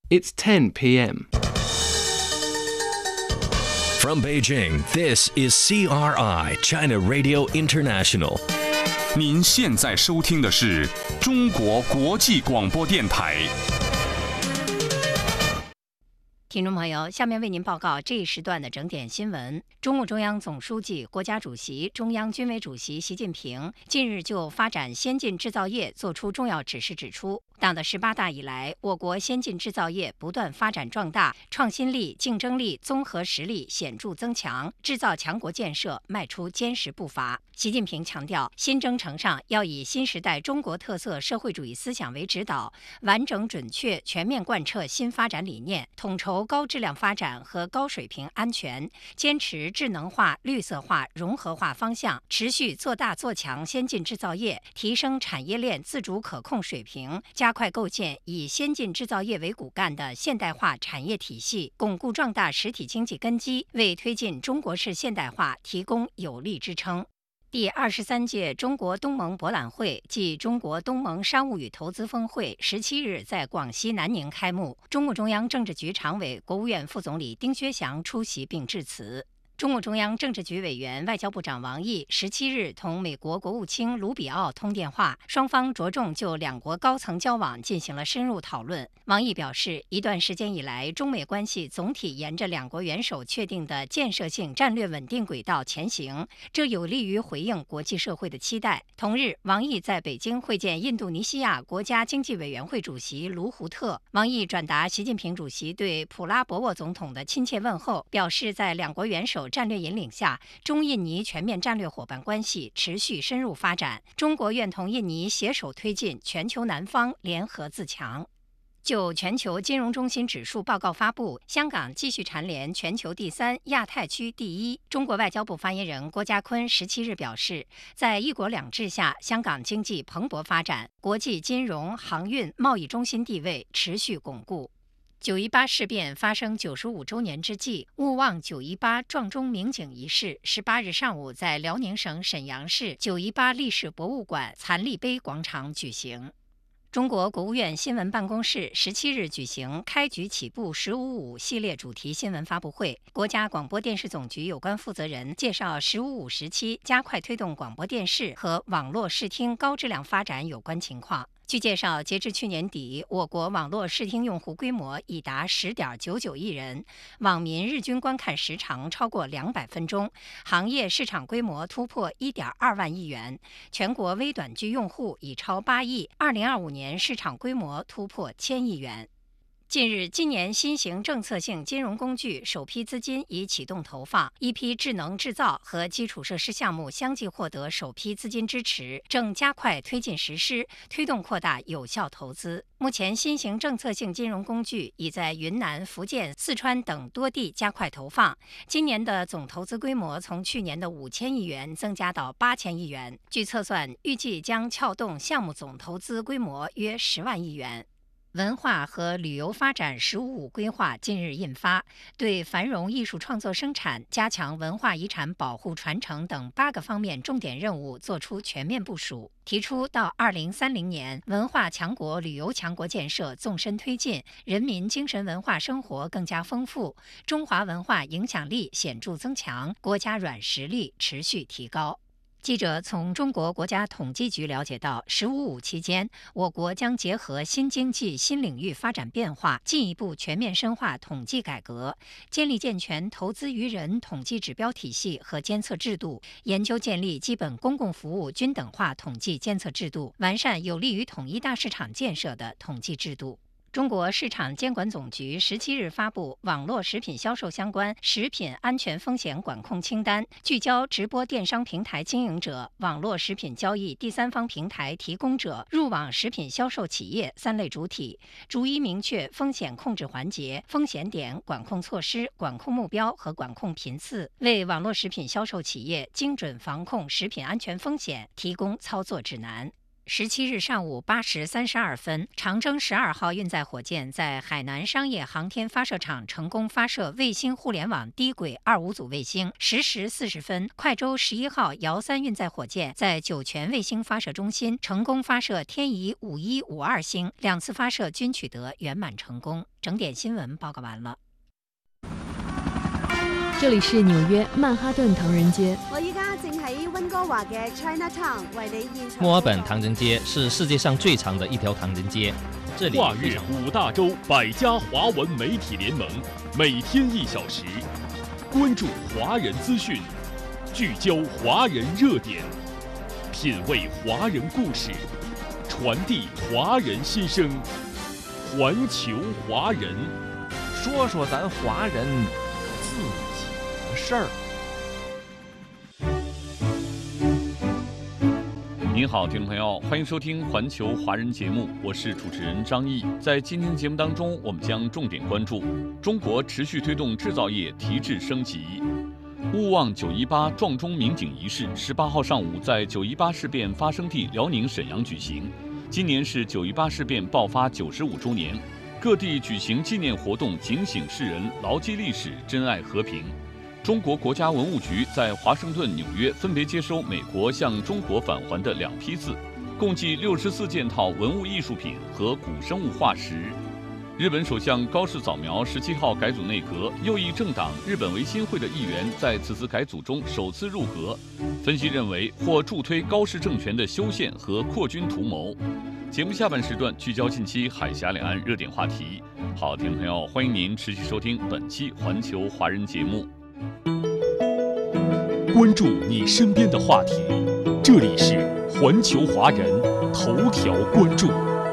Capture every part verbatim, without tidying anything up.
It's ten p.m. From Beijing, this is C R I, China Radio International. 您现在收听的是中国国际广播电台。 听众朋友，下面为您报告这一时段的整点新闻。中共中央总书记、国家主席、中央军委主席习近平近日就发展先进制造业作出重要指示，指出，党的十八大以来，我国先进制造业不断发展壮大，创新力、竞争力、综合实力显著增强，制造强国建设迈出坚实步伐。习近平强调，新征程上要以新时代中国特色社会主义思想为指导，完整准确全面贯彻新发展理念，统筹高质量发展和高水平安全，坚持智能化、绿色化、融合化方向，持续做大做强先进制造业，提升产业链自主可控水平，加快构建以先进制造业为骨干的现代化产业体系，巩固壮大实体经济根基，为推进中国式现代化提供有力支撑。第二十三届中国东盟博览会暨中国东盟商务与投资峰会十七日在广西南宁开幕，中共中央政治局常委、国务院副总理丁薛祥出席并致辞。中共中央政治局委员、外交部长王毅十七日同美国国务卿卢比奥通电话，双方着重就两国高层交往进行了深入讨论。王毅表示，一段时间以来，中美关系总体沿着两国元首确定的建设性战略稳定轨道前行，这有利于回应国际社会的期待。同日，王毅在北京会见印度尼西亚国家经济委员会主席卢胡特，王毅转达习近平主席对普拉博沃总统的亲切问候，表示在两国元首战略引领下，中印尼全面战略伙伴关系持续深入发展，中国愿同印尼携手推进全球南方联合自强。就全球金融中心指数报告发布，香港继续蝉联全球第三、亚太区第一。中国外交部发言人郭家坤十七日表示，在一国两制下，香港经济蓬勃发展，国际金融、航运、贸易中心地位持续巩固。九一八事变发生九十五周年之际，勿忘九一八撞钟鸣警仪式十八日上午在辽宁省沈阳市九一八历史博物馆残立碑广场举行。中国国务院新闻办公室十七日举行开局起步“十五五”系列主题新闻发布会，国家广播电视总局有关负责人介绍“十五五”时期加快推动广播电视和网络视听高质量发展有关情况。据介绍，截至去年底，我国网络视听用户规模已达十点九九亿人，网民日均观看时长超过两百分钟，行业市场规模突破一点二万亿元，全国微短剧用户已超八亿，二零二五年市场规模突破千亿元。近日，今年新型政策性金融工具首批资金已启动投放，一批智能制造和基础设施项目相继获得首批资金支持，正加快推进实施，推动扩大有效投资。目前，新型政策性金融工具已在云南、福建、四川等多地加快投放，今年的总投资规模从去年的五千亿元增加到八千亿元。据测算，预计将撬动项目总投资规模约十万亿元。文化和旅游发展“十五五”规划近日印发，对繁荣艺术创作生产、加强文化遗产保护传承等八个方面重点任务作出全面部署，提出到二零三零年，文化强国、旅游强国建设纵深推进，人民精神文化生活更加丰富，中华文化影响力显著增强，国家软实力持续提高。记者从中国国家统计局了解到，“十五五”期间，我国将结合新经济新领域发展变化，进一步全面深化统计改革，建立健全投资于人统计指标体系和监测制度，研究建立基本公共服务均等化统计监测制度，完善有利于统一大市场建设的统计制度。中国市场监管总局十七日发布网络食品销售相关食品安全风险管控清单，聚焦直播电商平台经营者、网络食品交易第三方平台提供者、入网食品销售企业三类主体，逐一明确风险控制环节、风险点、管控措施、管控目标和管控频次，为网络食品销售企业精准防控食品安全风险提供操作指南。 十七日上午八时三十二分，长征十二号运载火箭在海南商业航天发射场成功发射卫星互联网低轨二五组卫星。十时四十分，快舟十一号遥三运载火箭在酒泉卫星发射中心成功发射天仪五一五二星，两次发射均取得圆满成功。整点新闻报告完了。 这里是纽约曼哈顿唐人街。 我依家正喺温哥華嘅 Chinatown 為你現場。 墨爾本唐人街是世界上最长的一条唐人街，这里跨越五大洲百家华文媒体联盟，每天一小时，关注华人资讯，聚焦华人热点，品味华人故事，传递华人心声。环球华人， 说说咱华人自己的事儿。 您好，听众朋友，欢迎收听环球华人节目，我是主持人张毅。在今天节目当中，我们将重点关注中国持续推动制造业提质升级。勿忘九一八撞钟鸣警仪式十八号上午在九一八事变发生地辽宁沈阳举行。今年是九一八事变爆发九十五周年，各地举行纪念活动，警醒世人牢记历史，珍爱和平。中国国家文物局在华盛顿、纽约分别接收美国向中国返还的两批次，共计六十四件套文物艺术品和古生物化石。日本首相高市早苗十七号改组内阁，右翼政党日本维新会的议员在此次改组中首次入阁。分析认为，或助推高市政权的修宪和扩军图谋。节目下半时段聚焦近期海峡两岸热点话题。好，听众朋友，欢迎您持续收听本期环球华人节目。 关注你身边的话题，这里是环球华人头条关注。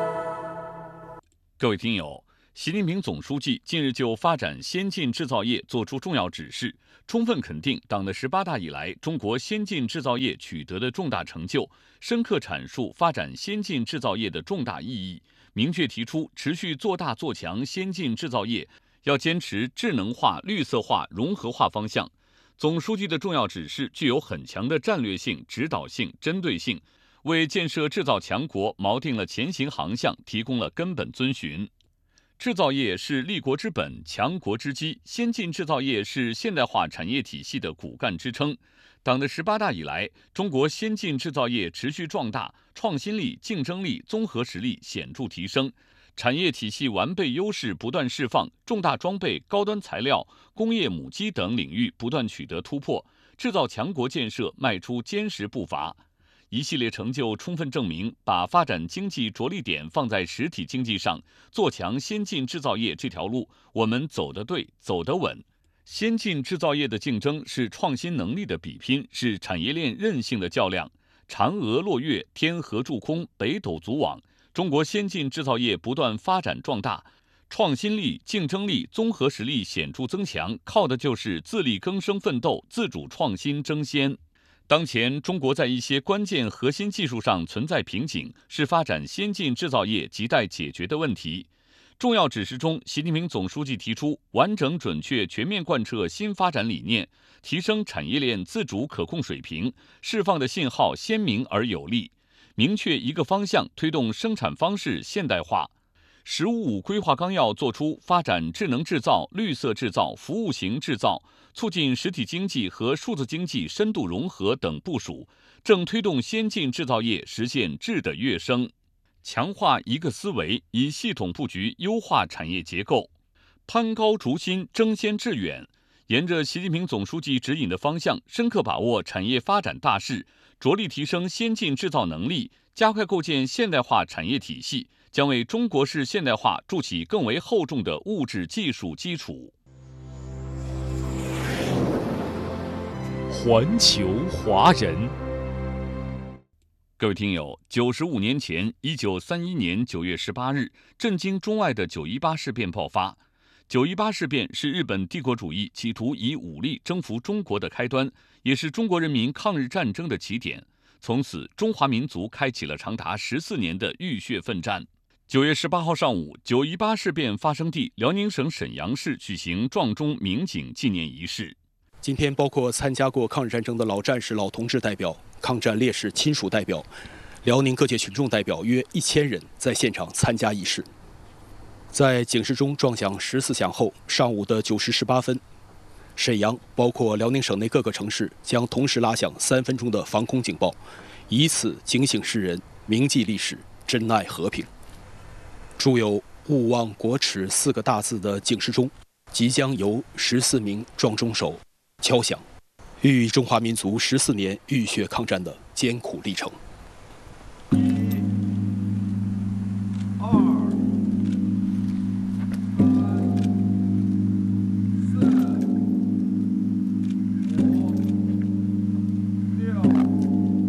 各位听友，习近平总书记近日就发展先进制造业作出重要指示，充分肯定党的十八大以来中国先进制造业取得的重大成就，深刻阐述发展先进制造业的重大意义，明确提出持续做大做强先进制造业，要坚持智能化、绿色化、融合化方向。总书记的重要指示具有很强的战略性、指导性、针对性，为建设制造强国锚定了前行航向，提供了根本遵循。制造业是立国之本、强国之基，先进制造业是现代化产业体系的骨干支撑。党的十八大以来，中国先进制造业持续壮大，创新力、竞争力、综合实力显著提升，产业体系完备优势不断释放，重大装备、高端材料、工业母机等领域不断取得突破，制造强国建设迈出坚实步伐。一系列成就充分证明，把发展经济着力点放在实体经济上，做强先进制造业这条路，我们走得对，走得稳。先进制造业的竞争是创新能力的比拼，是产业链韧性的较量。嫦娥落月，天河筑空，北斗组网。中国先进制造业不断发展壮大，创新力、竞争力、综合实力显著增强，靠的就是自力更生奋斗、自主创新争先。当前，中国在一些关键核心技术上存在瓶颈，是发展先进制造业亟待解决的问题。重要指示中，习近平总书记提出，完整、准确、全面贯彻新发展理念，提升产业链自主可控水平，释放的信号鲜明而有力。明确一个方向，推动生产方式现代化。“十五五”规划纲要作出发展智能制造、绿色制造、服务型制造，促进实体经济和数字经济深度融合等部署，正推动先进制造业实现质的跃升。强化一个思维，以系统布局优化产业结构，攀高逐新，争先致远。沿着习近平总书记指引的方向，深刻把握产业发展大势，着力提升先进制造能力，加快构建现代化产业体系，将为中国式现代化筑起更为厚重的物质技术基础。 环球华人， 各位听友，九十五年前，一九三一年九月十八日，震惊中外的九一八事变爆发。九一八事变是日本帝国主义企图以武力征服中国的开端，也是中国人民抗日战争的起点。从此，中华民族开启了长达十四年的浴血奋战。九月十八号上午，九一八事变发生地辽宁省沈阳市举行撞钟鸣警纪念仪式。 今天，包括参加过抗日战争的老战士、老同志代表、抗战烈士亲属代表、 辽宁各界群众代表约一千人在现场参加仪式。在警示钟撞响十四响后，上午的九时十八分，沈阳包括辽宁省内各个城市将同时拉响三分钟的防空警报，以此警醒世人，铭记历史，珍爱和平。铸有“勿忘国耻”四个大字的警示钟，即将由十四名撞钟手敲响，寓意中华民族十四年浴血抗战的艰苦历程。